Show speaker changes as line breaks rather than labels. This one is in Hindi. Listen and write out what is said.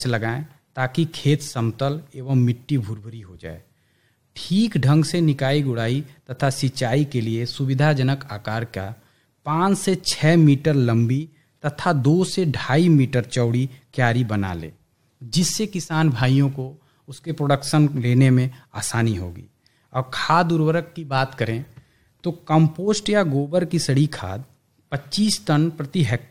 लगाएं ताकि खेत समतल एवं मिट्टी भुरभुरी हो जाए। ठीक ढंग से निकाई गुड़ाई तथा सिंचाई के लिए सुविधाजनक आकार का 5 से 6 मीटर लंबी तथा 2 से 2.5 मीटर चौड़ी क्यारी बना ले, जिससे किसान भाइयों को उसके प्रोडक्शन लेने में आसानी होगी। और खाद उर्वरक की बात करें तो कंपोस्ट या गोबर की सड़ी खाद 25 टन प्रति हेक्टेयर